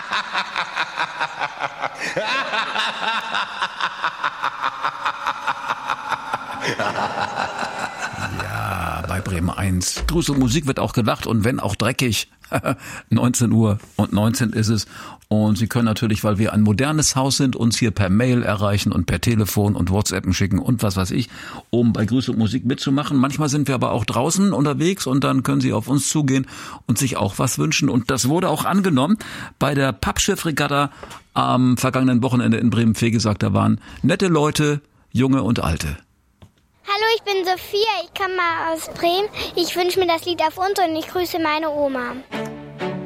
Ja, bei Bremen 1. Gruß und Musik wird auch gelacht und wenn auch dreckig. 19 Uhr und 19 ist es. Und Sie können natürlich, weil wir ein modernes Haus sind, uns hier per Mail erreichen und per Telefon und WhatsAppen schicken und was weiß ich, um bei Grüß und Musik mitzumachen. Manchmal sind wir aber auch draußen unterwegs und dann können Sie auf uns zugehen und sich auch was wünschen. Und das wurde auch angenommen bei der Pappschiffregatta am vergangenen Wochenende in Bremen-Vegesack. Da waren nette Leute, junge und alte. Hallo, ich bin Sophia, ich komme mal aus Bremen. Ich wünsche mir das Lied auf uns und ich grüße meine Oma.